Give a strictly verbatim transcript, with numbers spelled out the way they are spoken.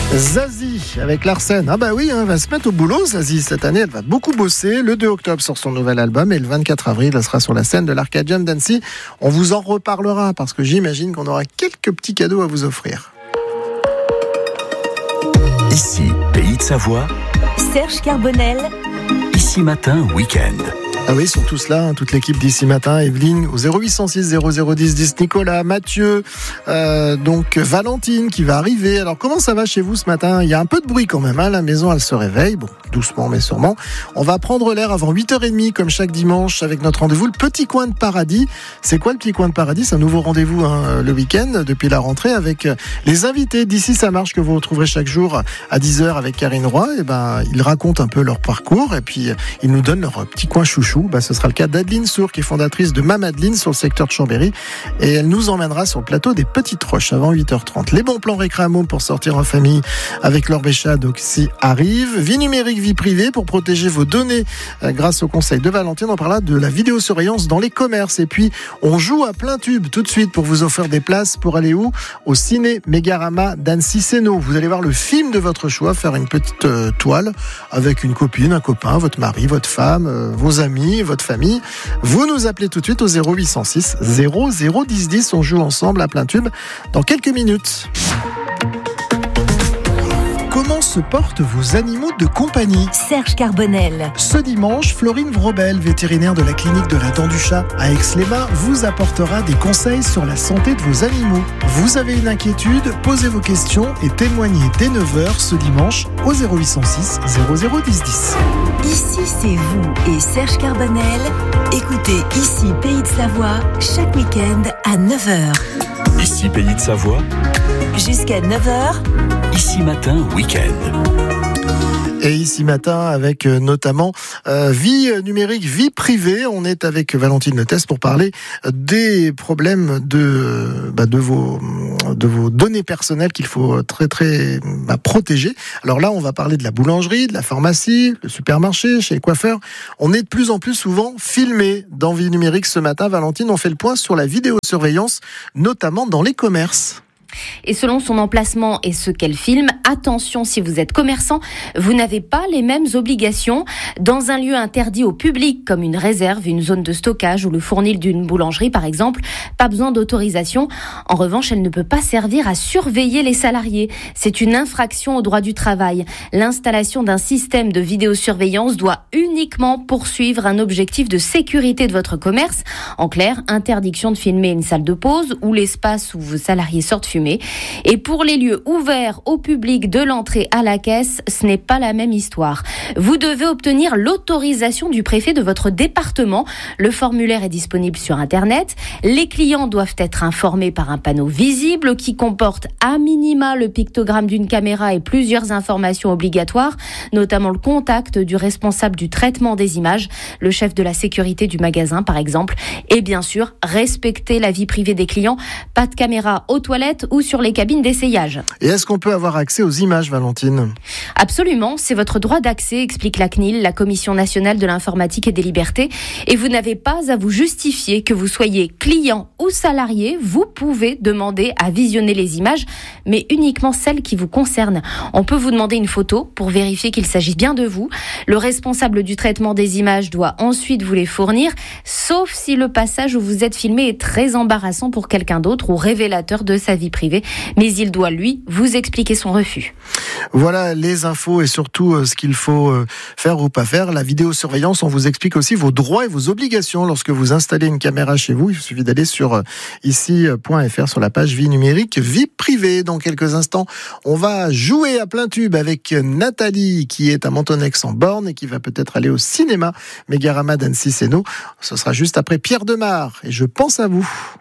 Zazie avec Larsen. Ah bah oui, hein, elle va se mettre au boulot, Zazie. Cette année, elle va beaucoup bosser. Le deux octobre sort son nouvel album et le vingt-quatre avril, elle sera sur la scène de l'Arcadium d'Annecy. On vous en reparlera parce que j'imagine qu'on aura quelques petits cadeaux à vous offrir. Ici, Pays de Savoie. Serge Carbonel. Ici Matin, week-end. Ah oui, ils sont tous là, hein, toute l'équipe d'ici matin. Evelyne au zéro huit cent six zéro zéro dix dix, Nicolas, Mathieu, euh, donc Valentine qui va arriver. Alors comment ça va chez vous ce matin ? Il y a un peu de bruit quand même, hein, la maison elle se réveille, bon, doucement mais sûrement. On va prendre l'air avant huit heures trente comme chaque dimanche avec notre rendez-vous, le Petit Coin de Paradis. C'est quoi le Petit Coin de Paradis ? C'est un nouveau rendez-vous hein, le week-end depuis la rentrée avec les invités d'ici ça marche que vous retrouverez chaque jour à dix heures avec Karine Roy. Et ben, ils racontent un peu leur parcours et puis ils nous donnent leur petit coin chouchou. Bah, ce sera le cas d'Adeline Sour, qui est fondatrice de Mamadeline sur le secteur de Chambéry. Et elle nous emmènera sur le plateau des Petites Roches avant huit heures trente. Les bons plans récréamo pour sortir en famille avec Laure Béchade aussi arrivent. Vie numérique, vie privée pour protéger vos données euh, grâce au conseil de Valentine. On parlera de la vidéosurveillance dans les commerces. Et puis, on joue à plein tube tout de suite pour vous offrir des places pour aller où ? Au Ciné Mégarama d'Annecy-Sénaux. Vous allez voir le film de votre choix, faire une petite euh, toile avec une copine, un copain, votre mari, votre femme, euh, vos amis, votre famille. Vous nous appelez tout de suite au zéro huit cent six zéro zéro dix dix. On joue ensemble à plein tube dans quelques minutes. Comment se portent vos animaux de compagnie ? Serge Carbonel. Ce dimanche, Florine Vrobel, vétérinaire de la clinique de la Dent du Chat à Aix-les-Bains, vous apportera des conseils sur la santé de vos animaux. Vous avez une inquiétude ? Posez vos questions et témoignez dès neuf heures ce dimanche au zéro huit cent six zéro zéro dix dix. Ici, c'est vous et Serge Carbonel. Écoutez Ici, Pays de Savoie, chaque week-end à neuf heures. Ici, Pays de Savoie. Jusqu'à neuf heures. Ici Matin, week-end. Et ici matin avec euh, notamment euh, vie numérique, vie privée. On est avec Valentine Leteste pour parler des problèmes de bah, de vos de vos données personnelles qu'il faut très très bah, protéger. Alors là, on va parler de la boulangerie, de la pharmacie, le supermarché, chez les coiffeurs. On est de plus en plus souvent filmé dans vie numérique. Ce matin, Valentine, on fait le point sur la vidéosurveillance, notamment dans les commerces. Et selon son emplacement et ce qu'elle filme, attention, si vous êtes commerçant, vous n'avez pas les mêmes obligations. Dans un lieu interdit au public, comme une réserve, une zone de stockage ou le fournil d'une boulangerie par exemple, pas besoin d'autorisation. En revanche, elle ne peut pas servir à surveiller les salariés. C'est une infraction au droit du travail. L'installation d'un système de vidéosurveillance doit uniquement poursuivre un objectif de sécurité de votre commerce. En clair, interdiction de filmer une salle de pause ou l'espace où vos salariés sortent fumer. Et pour les lieux ouverts au public de l'entrée à la caisse, ce n'est pas la même histoire. Vous devez obtenir l'autorisation du préfet de votre département. Le formulaire est disponible sur Internet. Les clients doivent être informés par un panneau visible qui comporte à minima le pictogramme d'une caméra et plusieurs informations obligatoires, notamment le contact du responsable du traitement des images, le chef de la sécurité du magasin par exemple, et bien sûr, respecter la vie privée des clients. Pas de caméra aux toilettes ou sur les cabines d'essayage. Et est-ce qu'on peut avoir accès aux images, Valentine ? Absolument, c'est votre droit d'accès, explique la C N I L, la Commission nationale de l'informatique et des libertés. Et vous n'avez pas à vous justifier que vous soyez client ou salarié. Vous pouvez demander à visionner les images, mais uniquement celles qui vous concernent. On peut vous demander une photo pour vérifier qu'il s'agit bien de vous. Le responsable du traitement des images doit ensuite vous les fournir, sauf si le passage où vous êtes filmé est très embarrassant pour quelqu'un d'autre ou révélateur de sa vie privée, mais il doit, lui, vous expliquer son refus. Voilà les infos et surtout euh, ce qu'il faut euh, faire ou pas faire. La vidéosurveillance, on vous explique aussi vos droits et vos obligations lorsque vous installez une caméra chez vous. Il suffit d'aller sur euh, ici point f r sur la page vie numérique, vie privée. Dans quelques instants, on va jouer à plein tube avec Nathalie qui est à Mentonex en Borne et qui va peut-être aller au cinéma Mégarama d'Annecy-Sénaux. Ce sera juste après Pierre Demar et je pense à vous.